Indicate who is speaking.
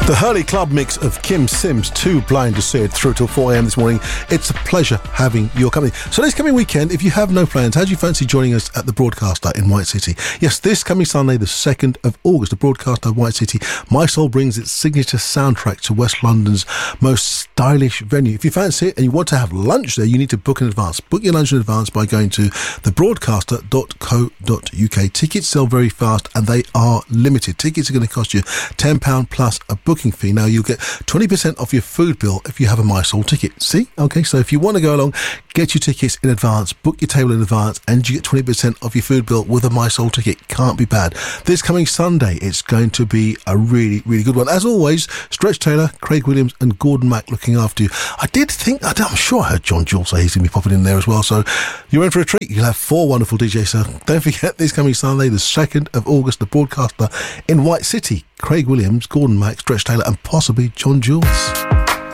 Speaker 1: The Hurley Club mix of Kim Sims, Too Blind to See It, through till 4am this morning. It's a pleasure having your company. So this coming weekend, if you have no plans, how do you fancy joining us at the Broadcaster in White City? Yes, this coming Sunday, the 2nd of August, the Broadcaster White City. My Soul brings its signature soundtrack to West London's most stylish venue. If you fancy it and you want to have lunch there, you need to book in advance. Book your lunch in advance by going to thebroadcaster.co.uk. Tickets sell very fast and they are limited. Tickets are going to cost you £10 plus a booking fee. Now you'll get 20% off your food bill if you have a My Soul ticket. See? Okay, so if you want to go along, get your tickets in advance, book your table in advance, and you get 20% off your food bill with a My Soul ticket. Can't be bad. This coming Sunday, it's going to be a really, really good one. As always, Stretch Taylor, Craig Williams and Gordon Mack looking after you. I'm sure I heard John Jules say he's going to be popping in there as well, so you're in for a treat. You'll have 4 wonderful DJs, so don't forget this coming Sunday, the 2nd of August, the Broadcaster in White City. Craig Williams, Gordon Mack, Stretch Taylor and possibly John Jules.